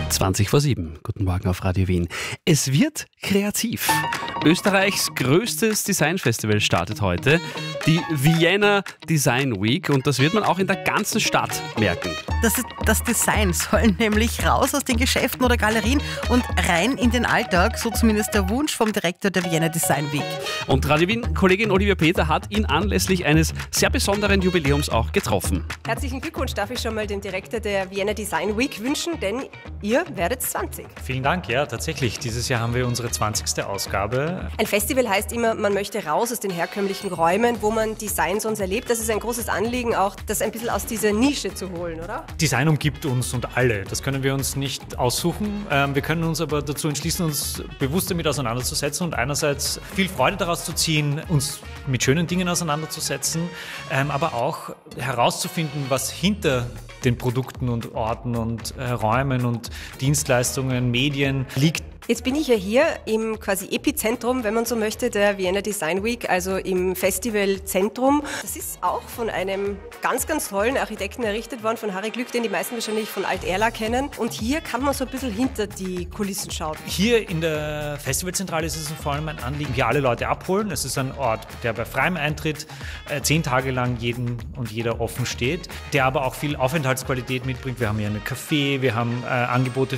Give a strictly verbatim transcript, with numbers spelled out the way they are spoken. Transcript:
zwanzig vor sieben. Guten Morgen auf Radio Wien. Es wird kreativ. Österreichs größtes Designfestival startet heute, die Vienna Design Week, und das wird man auch in der ganzen Stadt merken. Das, ist, das Design soll nämlich raus aus den Geschäften oder Galerien und rein in den Alltag, so zumindest der Wunsch vom Direktor der Vienna Design Week. Und Radio Wien-Kollegin Olivia Peter hat ihn anlässlich eines sehr besonderen Jubiläums auch getroffen. Herzlichen Glückwunsch darf ich schon mal dem Direktor der Vienna Design Week wünschen, denn ihr werdet zwanzig. Vielen Dank, ja, tatsächlich. Dieses Jahr haben wir unsere zwanzigste Ausgabe. Ein Festival heißt immer, man möchte raus aus den herkömmlichen Räumen, wo man Design sonst erlebt. Das ist ein großes Anliegen, auch das ein bisschen aus dieser Nische zu holen, oder? Design umgibt uns und alle. Das können wir uns nicht aussuchen. Wir können uns aber dazu entschließen, uns bewusst damit auseinanderzusetzen und einerseits viel Freude daraus zu ziehen, uns mit schönen Dingen auseinanderzusetzen, aber auch herauszufinden, was hinter den Produkten und Orten und äh, Räumen und Dienstleistungen, Medien liegt. Jetzt bin ich ja hier im quasi Epizentrum, wenn man so möchte, der Vienna Design Week, also im Festivalzentrum. Das ist auch von einem ganz, ganz tollen Architekten errichtet worden, von Harry Glück, den die meisten wahrscheinlich von Alt-Erla kennen. Und hier kann man so ein bisschen hinter die Kulissen schauen. Hier in der Festivalzentrale ist es vor allem ein Anliegen, hier alle Leute abholen. Es ist ein Ort, der bei freiem Eintritt äh, zehn Tage lang jeden und jeder offen steht, der aber auch viel Aufenthaltsqualität mitbringt. Wir haben hier einen Café, wir haben äh, Angebote